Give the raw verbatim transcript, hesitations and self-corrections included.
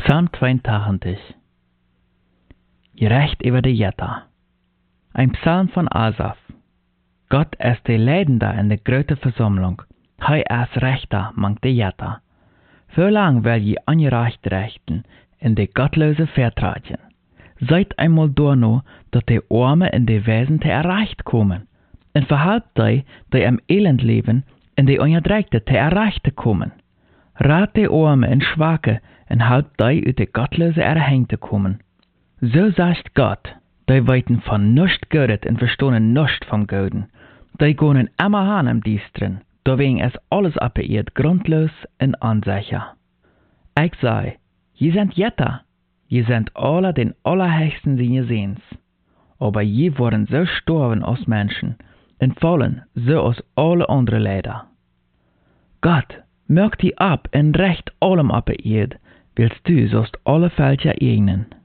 Psalm zweiundachtzig. Gerecht über die Jetta. Ein Psalm von Asaf. Gott ist der Leidende in der großen Versammlung. Hij ist Rechter mang die Jetta. Für lang will je angerecht rechten in die gottlose Vertragen. Seid einmal dorno, dass die Arme in die Wesen te erreicht kommen. Und verhalbt die, die im Elend leben, in die Unterdrückte te erreicht kommen. Rat die Arme und Schwache, und halb die uit die gottlose erhängt te kommen. So sagt Gott, die weiten von nuscht Gödet und verstohnen nuscht vom Göden. Die gonen immer han am Diestren, deswegen ist alles abbeirrt grundlos und unsicher. Ich sei, je sind Jetta, je sind alle den allerhöchsten seine Sehens. Aber je wurden so storben aus Menschen und fallen so aus alle andere Leider. Gott, mögt die ab und recht allem abbeirrt, willst du sost alle Fälscher eignen.